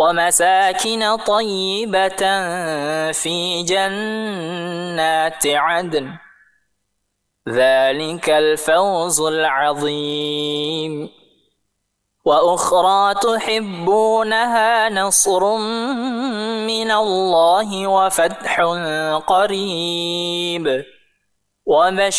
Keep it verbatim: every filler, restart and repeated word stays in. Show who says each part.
Speaker 1: ومساكن طيبة في جنات عدن ذلك الفوز العظيم وأخرى تحبونها نصر من الله وفتح قريب وبشر